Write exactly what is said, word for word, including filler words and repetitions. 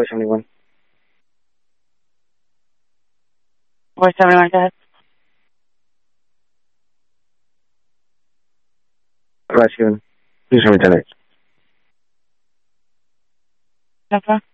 four seventy-one. four seventy-one, go ahead. Russian. Please return it. Okay.